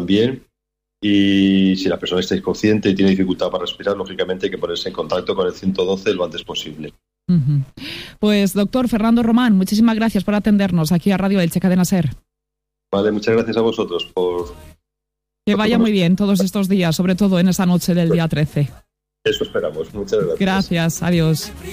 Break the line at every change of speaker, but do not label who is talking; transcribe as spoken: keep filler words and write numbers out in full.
también. Y si la persona está inconsciente y tiene dificultad para respirar, lógicamente hay que ponerse en contacto con el ciento doce lo antes posible.
Uh-huh. Pues doctor Fernando Román, muchísimas gracias por atendernos aquí a Radio Elche Cadena SER.
Vale, muchas gracias a vosotros por...
Que vaya muy bien todos estos días, sobre todo en esa noche del día trece.
Eso esperamos, muchas gracias.
Gracias, adiós.